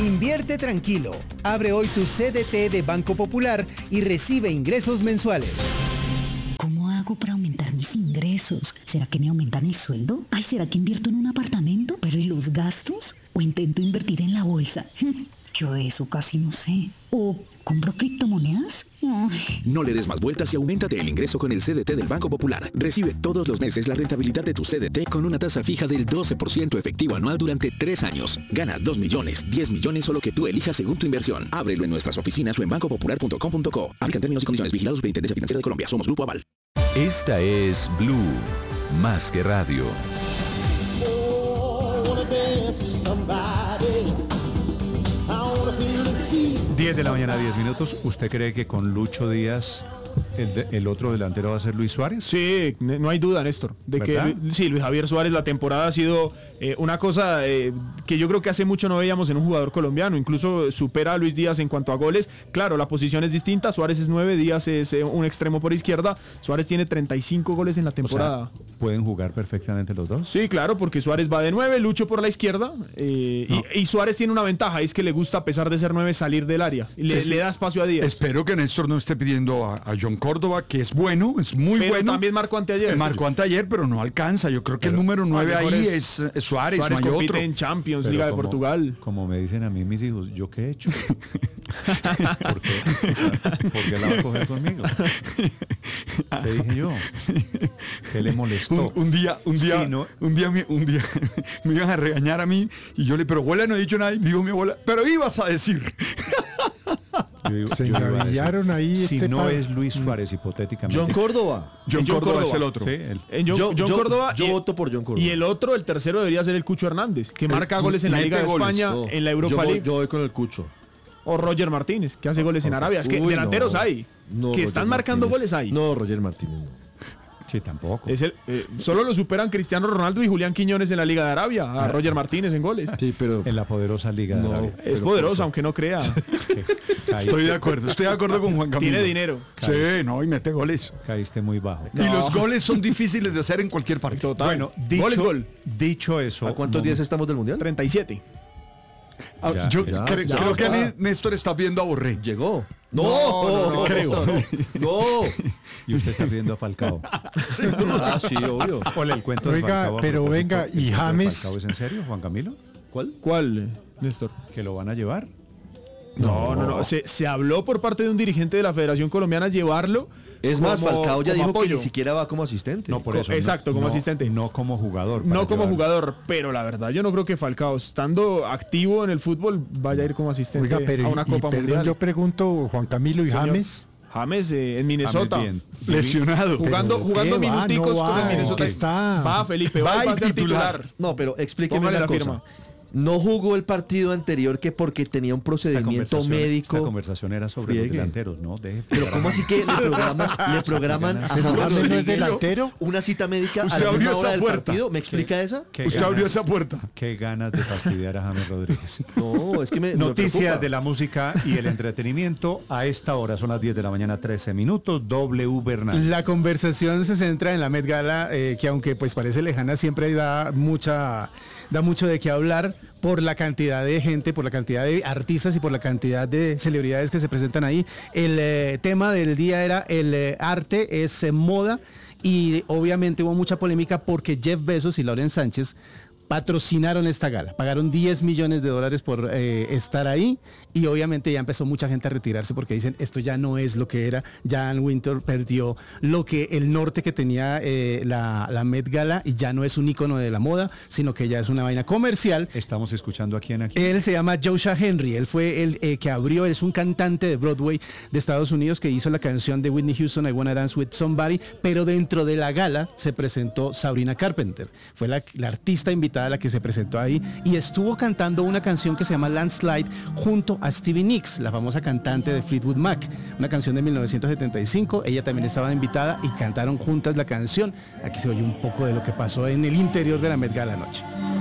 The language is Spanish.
Invierte tranquilo. Abre hoy tu CDT de Banco Popular y recibe ingresos mensuales. ¿Cómo hago para aumentar mis ingresos? ¿Será que me aumentan el sueldo? Ay, ¿será que invierto en un apartamento? ¿Pero y los gastos? ¿O intento invertir en la bolsa? Yo de eso casi no sé. ¿O compro criptomonedas? Ay. No le des más vueltas y auméntate el ingreso con el CDT del Banco Popular. Recibe todos los meses la rentabilidad de tu CDT con una tasa fija del 12% efectivo anual durante 3 años. Gana 2 millones, 10 millones o lo que tú elijas según tu inversión. Ábrelo en nuestras oficinas o en bancopopular.com.co. Aplican términos y condiciones. Vigilados Superintendencia Financiera de Colombia. Somos Grupo Aval. Esta es Blue, más que radio. 10 de la mañana, 10 minutos. ¿Usted cree que con Lucho Díaz el otro delantero va a ser Luis Suárez? Sí, no hay duda, Néstor, de ¿verdad? que sí, Luis Javier Suárez, la temporada ha sido una cosa que yo creo que hace mucho no veíamos en un jugador colombiano. Incluso supera a Luis Díaz en cuanto a goles. Claro, la posición es distinta. Suárez es 9, Díaz es un extremo por izquierda. Suárez tiene 35 goles en la temporada. O sea, ¿pueden jugar perfectamente los dos? Sí, claro, porque Suárez va de 9, Lucho por la izquierda, y Suárez tiene una ventaja, es que le gusta, a pesar de ser 9, salir del área. Le da espacio a Díaz. Espero que Néstor no esté pidiendo a John Córdoba, que es bueno, es muy pero bueno. también marcó anteayer. Marcó anteayer, pero no alcanza. Yo creo que el número 9 ahí es Suárez, no hay compite otro. en Champions, Pero Liga de Portugal. Como me dicen a mí mis hijos, ¿yo qué he hecho? ¿Por qué la va a coger conmigo? ¿Qué dije yo? ¿Qué le molestó? Un día Sí, ¿no? me iban a regañar a mí y yo le, pero abuela, no he dicho nada. Y digo mi abuela, pero ibas a decir. Se iba a decir, engavillaron ahí. si este no par. es Luis Suárez, hipotéticamente. John Córdoba. John Córdoba es el otro. Sí, John Córdoba. Yo voto por John Córdoba. Y el otro, el tercero, debería ser el Cucho Hernández, que marca goles en la mete Liga de goles. España, No, en la Europa League. Yo voy con el Cucho. O Roger Martínez, que hace goles en Arabia. Es que Uy, delanteros no. hay. No, que están Roger marcando Martínez. goles hay. No, Roger Martínez no. Sí, tampoco. Es solo lo superan Cristiano Ronaldo y Julián Quiñones en la Liga de Arabia, a Roger Martínez en goles. Sí, pero En la poderosa Liga de Arabia. Es poderoso, aunque no crea. Estoy de acuerdo con Juan Camilo. Tiene dinero. Sí, no, y mete goles. Caíste muy bajo. Y los goles son difíciles de hacer en cualquier partido. Total. Bueno, Gol. dicho eso... ¿a cuántos días estamos del Mundial? 37. Ah, yo creo que Néstor está viendo a Borré. Llegó. No, creo. No. Y usted está viendo a Falcao. Ah, sí, obvio. Hola, el cuento de Oiga, Falcao. a pero propósito, venga, ¿el y cuento de James? Falcao es en serio, Juan Camilo? ¿Cuál, Néstor? ¿Que lo van a llevar? No. Se habló por parte de un dirigente de la Federación Colombiana llevarlo. Es más, Falcao ya como dijo apoyo. que ni siquiera va como asistente. No, por eso. Exacto, como asistente. No como jugador. No para como llevar. jugador, pero la verdad yo no creo que Falcao, estando activo en el fútbol, vaya a ir como asistente Oiga, pero a una Copa perdón, Mundial. yo pregunto, Juan Camilo y Señor. James. James en Minnesota. James bien. Lesionado. Jugando ¿Pero qué va? minuticos No con el va, Minnesota. ¿qué está? Va, Felipe, va y va a ser titular. No, pero explíqueme Póngale una la cosa. firma. No jugó el partido anterior que porque tenía un procedimiento Esta médico. conversación era sobre los Friegue. delanteros, ¿no? Deje Pero jugar ¿cómo a- así que le programan a Pero James James no es Rodríguez delantero. una cita médica a Usted la abrió misma esa hora del puerta. partido? ¿Me explica esa? ¿Qué Usted ganas- abrió esa puerta. Qué ganas de fastidiar a James Rodríguez. No, es que me Noticias preocupa. de la música y el entretenimiento. A esta hora son las 10 de la mañana, 13 minutos. W Bernal. La conversación se centra en la Met Gala, que aunque pues parece lejana, siempre da mucho de qué hablar por la cantidad de gente, por la cantidad de artistas y por la cantidad de celebridades que se presentan ahí. El tema del día era el arte es moda, y obviamente hubo mucha polémica porque Jeff Bezos y Lauren Sánchez patrocinaron esta gala, pagaron $10 millones por estar ahí, y obviamente ya empezó mucha gente a retirarse porque dicen esto ya no es lo que era. Jan Winter perdió el norte que tenía la Met Gala, y ya no es un ícono de la moda, sino que ya es una vaina comercial. Estamos escuchando a quién aquí. Él se llama Joshua Henry, él fue el que abrió, es un cantante de Broadway de Estados Unidos que hizo la canción de Whitney Houston, I Wanna Dance With Somebody, pero dentro de la gala se presentó Sabrina Carpenter, fue la artista invitada a la que se presentó ahí, y estuvo cantando una canción que se llama Landslide junto a Stevie Nicks, la famosa cantante de Fleetwood Mac, una canción de 1975, ella también estaba invitada y cantaron juntas la canción. Aquí se oye un poco de lo que pasó en el interior de la Met Gala anoche.